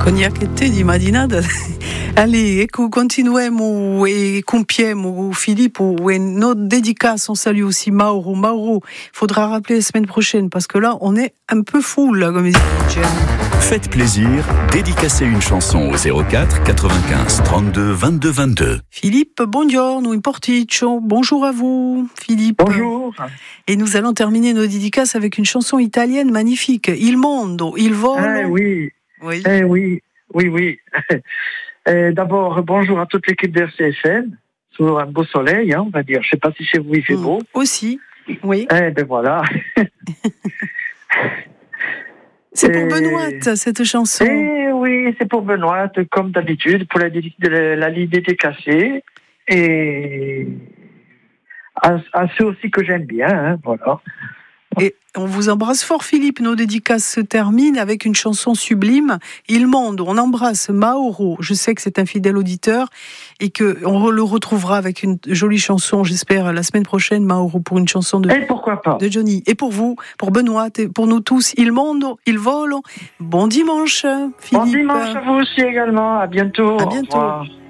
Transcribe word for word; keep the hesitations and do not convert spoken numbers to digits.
Cognac di Madinada. Allez, ecco, continuiamo e compiamo, Filippo, et notre dédicace, on salue aussi Mauro. Mauro, faudra rappeler la semaine prochaine, parce que là, on est un peu fou, là, comme ils disent. Faites plaisir, dédicacez une chanson au zéro quatre quatre-vingt-quinze trente-deux vingt-deux vingt-deux. Philippe, buongiorno, in porticcio. Bonjour à vous, Philippe. Bonjour. Et nous allons terminer nos dédicaces avec une chanson italienne magnifique. Il mondo, il volo. Ah oui. Oui. Eh oui, oui, oui. Eh, d'abord, bonjour à toute l'équipe de R C F M, sous un beau soleil, hein, on va dire. Je ne sais pas si chez vous il fait beau. Mmh, aussi, oui. Eh ben voilà. C'est pour Et... Benoît, cette chanson. Eh oui, c'est pour Benoît, comme d'habitude, pour la, de la, la ligne dédicacée. Et à, à ceux aussi que j'aime bien, hein, voilà. Et on vous embrasse fort, Philippe. Nos dédicaces se terminent avec une chanson sublime, Il Mondo. On embrasse Mauro. Je sais que c'est un fidèle auditeur et qu'on le retrouvera avec une jolie chanson, j'espère, la semaine prochaine, Mauro, pour une chanson de, et pourquoi pas. de Johnny. Et pour vous, pour Benoît, et pour nous tous, Il Mondo, Il Volo. Bon dimanche, Philippe. Bon dimanche à vous aussi également. À bientôt. À bientôt. Au revoir.